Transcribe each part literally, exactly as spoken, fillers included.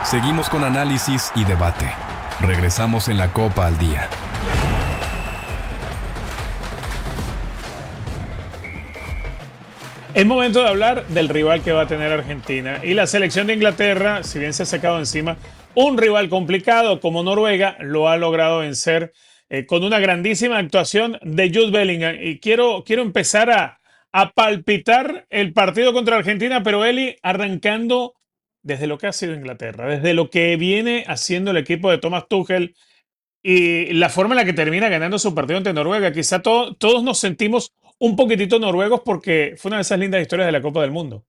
Seguimos con análisis y debate. Regresamos en la Copa al Día. Es momento de hablar del rival que va a tener Argentina. Y la selección de Inglaterra, si bien se ha sacado encima un rival complicado como Noruega, lo ha logrado vencer eh, con una grandísima actuación de Jude Bellingham. Y quiero, quiero empezar a, a palpitar el partido contra Argentina, pero Eli, arrancando desde lo que ha sido Inglaterra, desde lo que viene haciendo el equipo de Thomas Tuchel y la forma en la que termina ganando su partido ante Noruega. Quizá to- todos nos sentimos un poquitito noruegos porque fue una de esas lindas historias de la Copa del Mundo.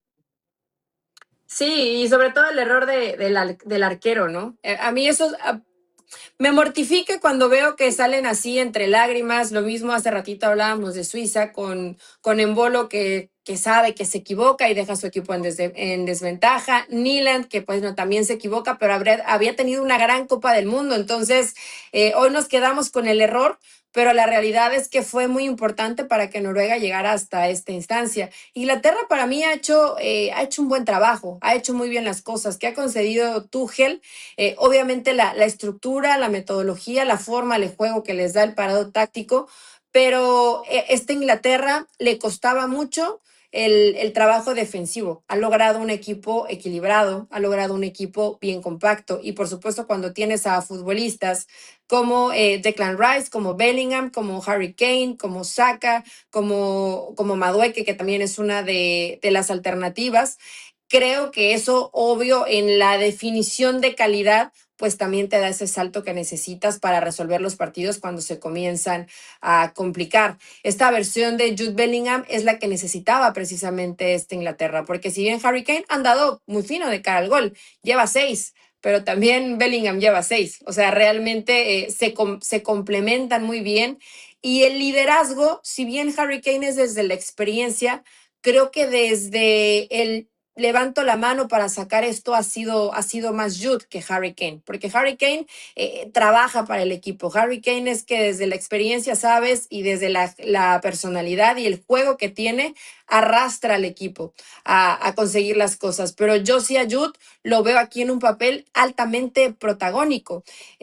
Sí, y sobre todo el error de, del al- del arquero, ¿no? Eh, A mí eso ah, me mortifica cuando veo que salen así entre lágrimas. Lo mismo hace ratito hablábamos de Suiza con, con Embolo que, que sabe que se equivoca y deja a su equipo en, desde- en desventaja. Nyland que pues no, también se equivoca, pero habría- había tenido una gran Copa del Mundo. Entonces, eh, hoy nos quedamos con el error, pero la realidad es que fue muy importante para que Noruega llegara hasta esta instancia. Inglaterra para mí ha hecho, eh, ha hecho un buen trabajo, ha hecho muy bien las cosas que ha concedido Tuchel. Eh, obviamente la, la estructura, la metodología, la forma, el juego que les da el parado táctico, pero eh, esta Inglaterra le costaba mucho el, el trabajo defensivo. Ha logrado un equipo equilibrado, ha logrado un equipo bien compacto y por supuesto cuando tienes a futbolistas como eh, Declan Rice, como Bellingham, como Harry Kane, como Saka, como, como Madueke, que también es una de, de las alternativas. Creo que eso, obvio, en la definición de calidad, pues también te da ese salto que necesitas para resolver los partidos cuando se comienzan a complicar. Esta versión de Jude Bellingham es la que necesitaba precisamente esta Inglaterra, porque si bien Harry Kane ha andado muy fino de cara al gol, lleva seis, pero también Bellingham lleva seis. O sea, realmente eh, se, com se complementan muy bien. Y el liderazgo, si bien Harry Kane es desde la experiencia, creo que desde el levanto la mano para sacar esto ha sido, ha sido más Jude que Harry Kane, porque Harry Kane eh, trabaja para el equipo. Harry Kane es que desde la experiencia, sabes, y desde la, la personalidad y el juego que tiene, arrastra al equipo a, a conseguir las cosas. Pero yo sí a Jude lo veo aquí en un papel altamente protagónico.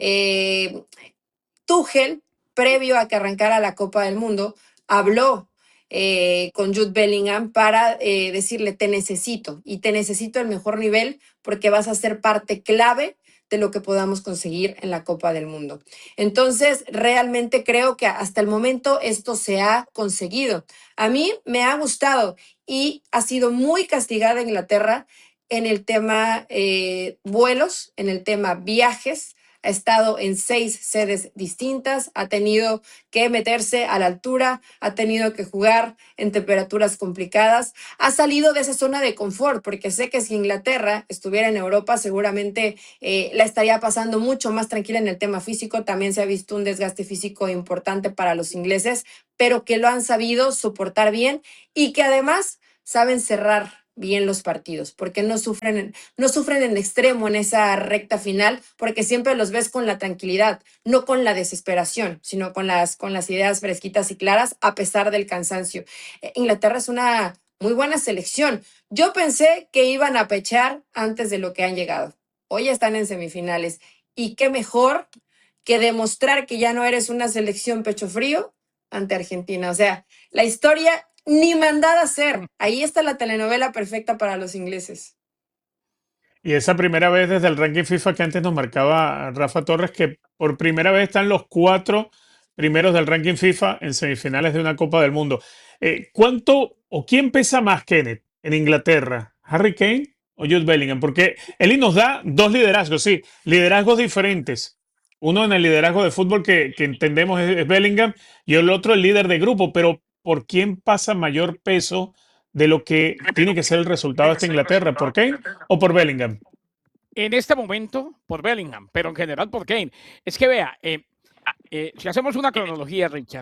Eh, Tuchel, previo a que arrancara la Copa del Mundo, habló eh, con Jude Bellingham para eh, decirle, te necesito y te necesito al mejor nivel porque vas a ser parte clave de lo que podamos conseguir en la Copa del Mundo. Entonces, realmente creo que hasta el momento esto se ha conseguido. A mí me ha gustado y ha sido muy castigada Inglaterra en el tema eh, vuelos, en el tema viajes. Ha estado en seis sedes distintas, ha tenido que meterse a la altura, ha tenido que jugar en temperaturas complicadas, ha salido de esa zona de confort, porque sé que si Inglaterra estuviera en Europa, seguramente eh, la estaría pasando mucho más tranquila en el tema físico. También se ha visto un desgaste físico importante para los ingleses, pero que lo han sabido soportar bien y que además saben cerrar bien los partidos, porque no sufren, no sufren en extremo en esa recta final, porque siempre los ves con la tranquilidad, no con la desesperación, sino con las, con las ideas fresquitas y claras, a pesar del cansancio. Eh, Inglaterra es una muy buena selección. Yo pensé que iban a pechar antes de lo que han llegado. Hoy están en semifinales. Y qué mejor que demostrar que ya no eres una selección pecho frío ante Argentina. O sea, la historia ni mandada a ser. Ahí está la telenovela perfecta para los ingleses. Y esa primera vez desde el ranking FIFA que antes nos marcaba Rafa Torres, que por primera vez están los cuatro primeros del ranking FIFA en semifinales de una Copa del Mundo. Eh, ¿Cuánto o quién pesa más, Kenneth, en Inglaterra? ¿Harry Kane o Jude Bellingham? Porque Eli nos da dos liderazgos, sí, liderazgos diferentes. Uno en el liderazgo de fútbol que, que entendemos es, es Bellingham y el otro el líder de grupo, pero ¿por quién pasa mayor peso de lo que tiene que ser el resultado de esta Inglaterra? ¿Por Kane o por Bellingham? En este momento, por Bellingham, pero en general por Kane. Es que vea, eh, eh, si hacemos una cronología, Richard,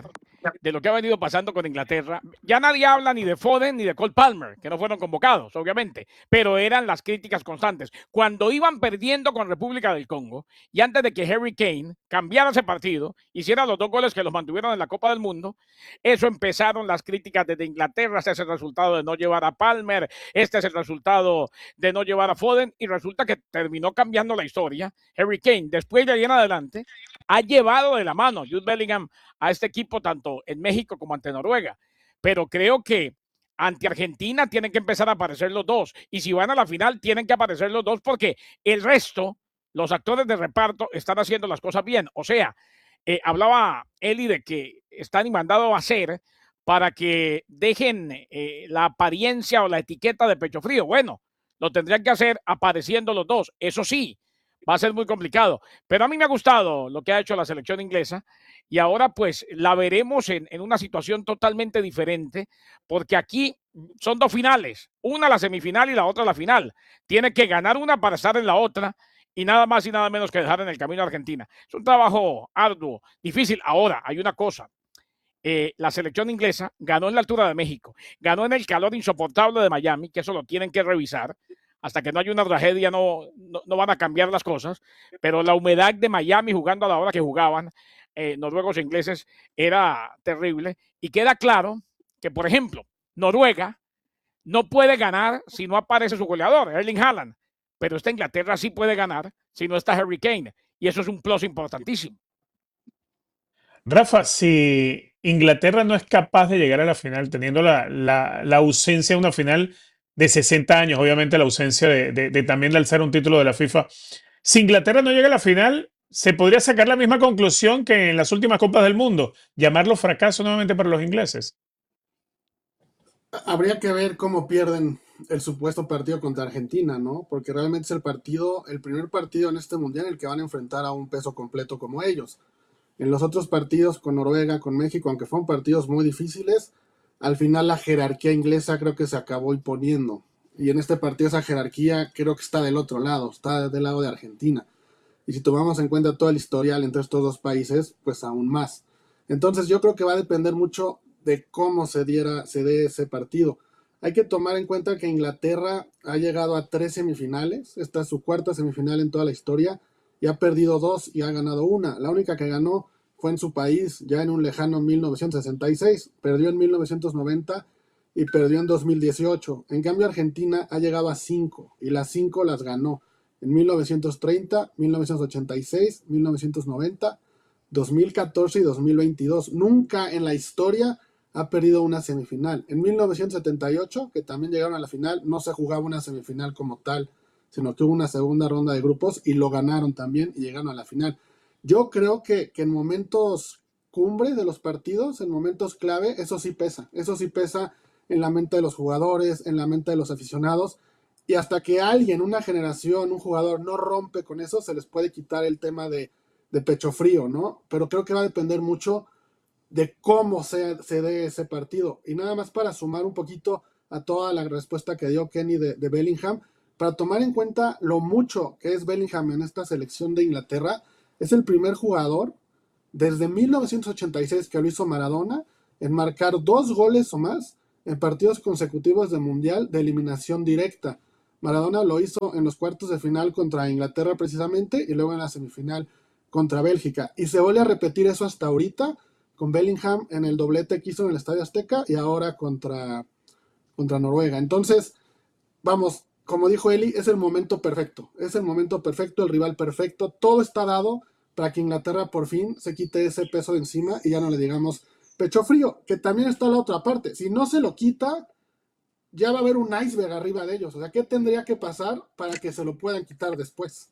de lo que ha venido pasando con Inglaterra. Ya nadie habla ni de Foden ni de Cole Palmer, que no fueron convocados, obviamente, pero eran las críticas constantes. Cuando iban perdiendo con República del Congo y antes de que Harry Kane cambiara ese partido, hiciera los dos goles que los mantuvieron en la Copa del Mundo, eso empezaron las críticas desde Inglaterra. Este es el resultado de no llevar a Palmer, este es el resultado de no llevar a Foden, y resulta que terminó cambiando la historia. Harry Kane, después de ahí en adelante, ha llevado de la mano Jude Bellingham a este equipo tanto en México como ante Noruega, pero creo que ante Argentina tienen que empezar a aparecer los dos, y si van a la final tienen que aparecer los dos, porque el resto, los actores de reparto, están haciendo las cosas bien. O sea, eh, hablaba Eli de que están mandado a hacer para que dejen eh, la apariencia o la etiqueta de pecho frío. Bueno, lo tendrían que hacer apareciendo los dos, eso sí, va a ser muy complicado, pero a mí me ha gustado lo que ha hecho la selección inglesa, y ahora pues la veremos en, en una situación totalmente diferente, porque aquí son dos finales, una la semifinal y la otra la final. Tiene que ganar una para estar en la otra, y nada más y nada menos que dejar en el camino a Argentina. Es un trabajo arduo, difícil. Ahora, hay una cosa. Eh, la selección inglesa ganó en la altura de México, ganó en el calor insoportable de Miami, que eso lo tienen que revisar. Hasta que no haya una tragedia no, no, no van a cambiar las cosas, pero la humedad de Miami jugando a la hora que jugaban eh, noruegos e ingleses era terrible, y queda claro que, por ejemplo, Noruega no puede ganar si no aparece su goleador, Erling Haaland, pero esta Inglaterra sí puede ganar si no está Harry Kane, y eso es un plus importantísimo. Rafa, si Inglaterra no es capaz de llegar a la final, teniendo la, la, la ausencia de una final de sesenta años, obviamente la ausencia de, de, de también de alzar un título de la FIFA, si Inglaterra no llega a la final, se podría sacar la misma conclusión que en las últimas Copas del Mundo, llamarlo fracaso nuevamente para los ingleses. Habría que ver cómo pierden el supuesto partido contra Argentina, ¿no? Porque realmente es el partido, el primer partido en este mundial en el que van a enfrentar a un peso completo como ellos. En los otros partidos con Noruega, con México, aunque fueron partidos muy difíciles, al final la jerarquía inglesa creo que se acabó imponiendo. Y en este partido esa jerarquía creo que está del otro lado, está del lado de Argentina. Y si tomamos en cuenta todo el historial entre estos dos países, pues aún más. Entonces yo creo que va a depender mucho de cómo se diera, se dé ese partido. Hay que tomar en cuenta que Inglaterra ha llegado a tres semifinales, esta es su cuarta semifinal en toda la historia, y ha perdido dos y ha ganado una. La única que ganó fue en su país, ya en un lejano mil novecientos sesenta y seis, perdió en mil novecientos noventa y perdió en dos mil dieciocho. En cambio Argentina ha llegado a cinco, y las cinco las ganó en mil novecientos treinta, mil novecientos ochenta y seis, mil novecientos noventa, dos mil catorce y dos mil veintidós. Nunca en la historia ha perdido una semifinal. En mil novecientos setenta y ocho, que también llegaron a la final, no se jugaba una semifinal como tal, sino que hubo una segunda ronda de grupos y lo ganaron también y llegaron a la final. Yo creo que, que en momentos cumbre de los partidos, en momentos clave, eso sí pesa. Eso sí pesa en la mente de los jugadores, en la mente de los aficionados. Y hasta que alguien, una generación, un jugador no rompe con eso, se les puede quitar el tema de, de pecho frío, ¿no? Pero creo que va a depender mucho de cómo se, se dé ese partido. Y nada más para sumar un poquito a toda la respuesta que dio Kenny de, de Bellingham, para tomar en cuenta lo mucho que es Bellingham en esta selección de Inglaterra, es el primer jugador desde mil novecientos ochenta y seis que lo hizo Maradona en marcar dos goles o más en partidos consecutivos de Mundial de eliminación directa. Maradona lo hizo en los cuartos de final contra Inglaterra precisamente, y luego en la semifinal contra Bélgica. Y se vuelve a repetir eso hasta ahorita con Bellingham en el doblete que hizo en el Estadio Azteca y ahora contra, contra Noruega. Entonces, vamos, como dijo Eli, es el momento perfecto. Es el momento perfecto, el rival perfecto. Todo está dado para que Inglaterra por fin se quite ese peso de encima y ya no le digamos pecho frío, que también está la otra parte. Si no se lo quita, ya va a haber un iceberg arriba de ellos. O sea, ¿qué tendría que pasar para que se lo puedan quitar después?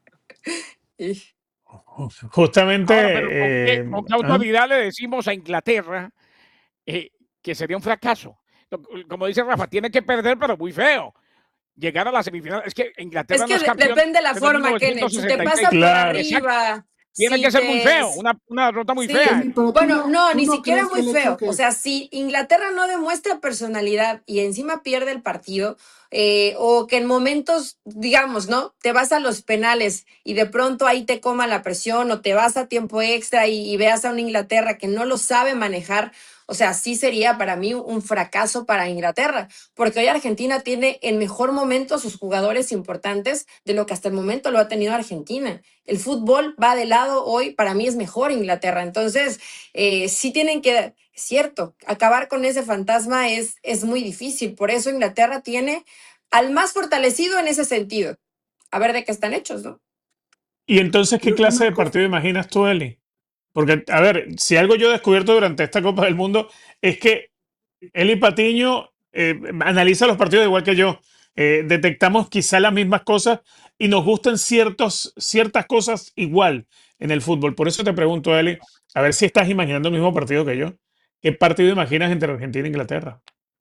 Justamente... Ahora, pero ¿con qué, eh, con qué autoridad ¿eh? le decimos a Inglaterra eh, que sería un fracaso? Como dice Rafa, tiene que perder, pero muy feo. Llegar a la semifinal. Es que Inglaterra es que no es campeón. Depende de la forma, Kenneth. Si te pasa por claro. arriba. Tiene si que ser te- muy feo, una, una derrota muy Sí. fea. Eli, pero tú Bueno, no, tú ni no siquiera crees que muy el hecho feo. que- O sea, si Inglaterra no demuestra personalidad y encima pierde el partido, eh, o que en momentos, digamos, ¿no? Te vas a los penales y de pronto ahí te coma la presión, o te vas a tiempo extra y, y veas a una Inglaterra que no lo sabe manejar. O sea, sí sería para mí un fracaso para Inglaterra, porque hoy Argentina tiene en mejor momento a sus jugadores importantes de lo que hasta el momento lo ha tenido Argentina. El fútbol va de lado hoy, para mí es mejor Inglaterra. Entonces, eh, sí tienen que, cierto, acabar con ese fantasma es, es muy difícil. Por eso Inglaterra tiene al más fortalecido en ese sentido. A ver de qué están hechos, ¿no? ¿Y entonces qué Yo- clase una de cosa- partido imaginas tú, Eli? Porque, a ver, si algo yo he descubierto durante esta Copa del Mundo es que Eli Patiño eh, analiza los partidos igual que yo. Eh, detectamos quizá las mismas cosas y nos gustan ciertos, ciertas cosas igual en el fútbol. Por eso te pregunto, Eli, a ver si estás imaginando el mismo partido que yo. ¿Qué partido imaginas entre Argentina e Inglaterra?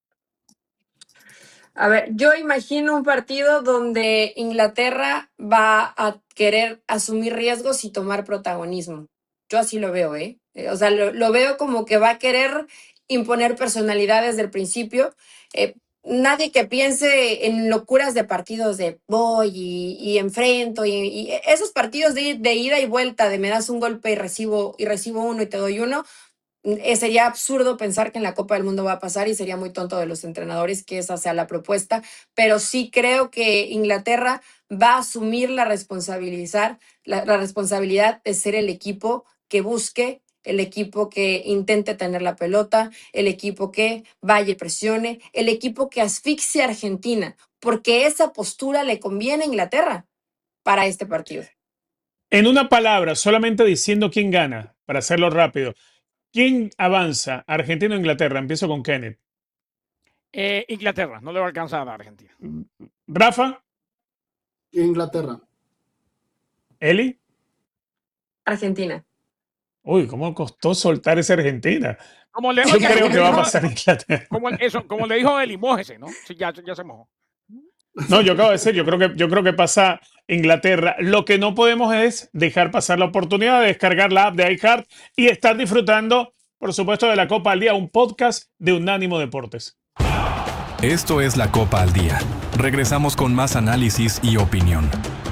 A ver, yo imagino un partido donde Inglaterra va a querer asumir riesgos y tomar protagonismo. Yo así lo veo, ¿eh? Eh, O sea, lo, lo veo como que va a querer imponer personalidad desde el principio. Eh, nadie que piense en locuras de partidos de voy y, y enfrento y, y esos partidos de, de ida y vuelta, de me das un golpe y recibo, y recibo uno y te doy uno. Eh, sería absurdo pensar que en la Copa del Mundo va a pasar y sería muy tonto de los entrenadores que esa sea la propuesta, pero sí creo que Inglaterra va a asumir la, responsabilizar, la, la responsabilidad de ser el equipo que busque, el equipo que intente tener la pelota, el equipo que vaya y presione, el equipo que asfixie a Argentina, porque esa postura le conviene a Inglaterra para este partido. En una palabra, solamente diciendo quién gana, para hacerlo rápido. ¿Quién avanza? ¿Argentina o Inglaterra? Empiezo con Kenneth. Eh, Inglaterra, no le va a alcanzar a Argentina. Rafa, Inglaterra. Eli. Argentina. Uy, ¿cómo costó soltar esa Argentina? Como le, Yo oiga, creo como que le va a dijo- pasar Inglaterra. como, eso, como le dijo Eli, mójese, ¿no? Sí, ya, ya se mojó. No, yo acabo de decir, yo creo que, yo creo que pasa Inglaterra. Lo que no podemos es dejar pasar la oportunidad de descargar la app de iHeart y estar disfrutando, por supuesto, de la Copa al Día, un podcast de Unánimo Deportes. Esto es la Copa al Día. Regresamos con más análisis y opinión.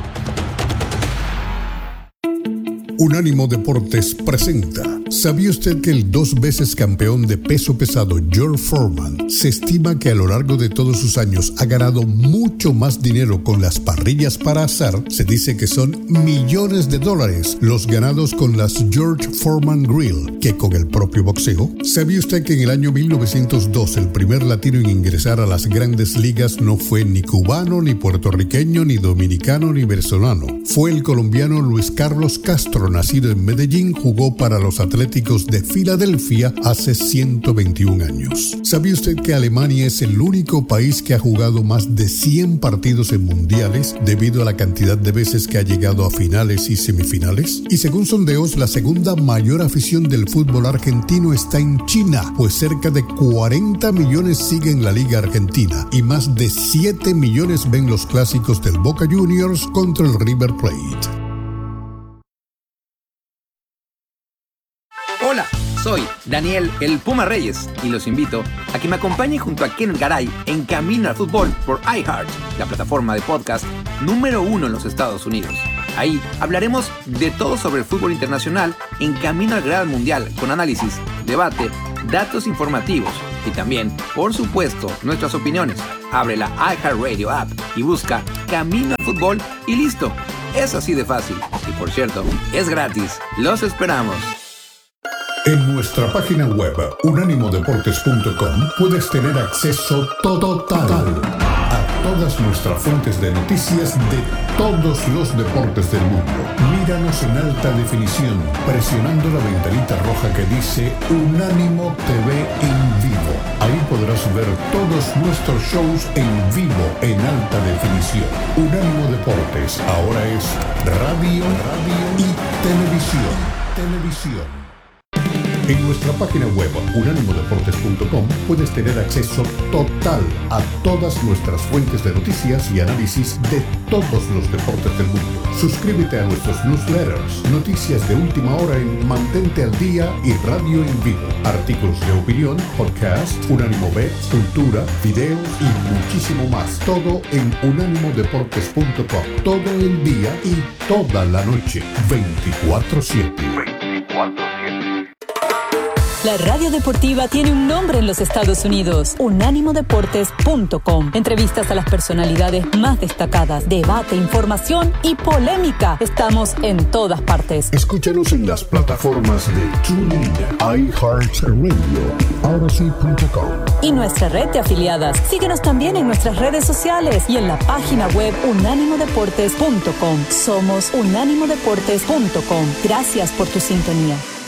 Unánimo Deportes presenta. ¿Sabía usted que el dos veces campeón de peso pesado George Foreman se estima que a lo largo de todos sus años ha ganado mucho más dinero con las parrillas para asar? Se dice que son millones de dólares los ganados con las George Foreman Grill que con el propio boxeo. ¿Sabía usted que en el año mil novecientos dos el primer latino en ingresar a las grandes ligas no fue ni cubano, ni puertorriqueño, ni dominicano, ni venezolano? Fue el colombiano Luis Carlos Castro, nacido en Medellín, jugó para los Atléticos de Filadelfia hace ciento veintiún años. ¿Sabía usted que Alemania es el único país que ha jugado más de cien partidos en mundiales debido a la cantidad de veces que ha llegado a finales y semifinales? Y según sondeos, la segunda mayor afición del fútbol argentino está en China, pues cerca de cuarenta millones siguen la Liga Argentina y más de siete millones ven los clásicos del Boca Juniors contra el River Plate. Hola, soy Daniel el Puma Reyes y los invito a que me acompañen junto a Kenneth Garay en Camino al Fútbol por iHeart, la plataforma de podcast número uno en los Estados Unidos. Ahí hablaremos de todo sobre el fútbol internacional en Camino al Gran Mundial, con análisis, debate, datos informativos y también, por supuesto, nuestras opiniones. Abre la iHeartRadio app y busca Camino al Fútbol y listo. Es así de fácil. Y por cierto, es gratis. Los esperamos. En nuestra página web unánimo deportes punto com puedes tener acceso total a todas nuestras fuentes de noticias de todos los deportes del mundo. Míranos en alta definición presionando la ventanita roja que dice Unánimo T V en vivo. Ahí podrás ver todos nuestros shows en vivo en alta definición. Unánimo Deportes ahora es radio, radio y televisión. Televisión. En nuestra página web unánimo deportes punto com puedes tener acceso total a todas nuestras fuentes de noticias y análisis de todos los deportes del mundo. Suscríbete a nuestros newsletters, noticias de última hora en Mantente al Día y Radio en Vivo, artículos de opinión, podcast, Unánimo Bets, cultura, videos y muchísimo más. Todo en unánimo deportes punto com. Todo el día y toda la noche, veinticuatro siete. La radio deportiva tiene un nombre en los Estados Unidos, unánimo deportes punto com. Entrevistas a las personalidades más destacadas, debate, información y polémica. Estamos en todas partes. Escúchanos en las plataformas de TuneIn, iHeartRadio y Odyssey punto com. Y nuestra red de afiliadas. Síguenos también en nuestras redes sociales y en la página web unánimo deportes punto com. Somos unánimo deportes punto com. Gracias por tu sintonía.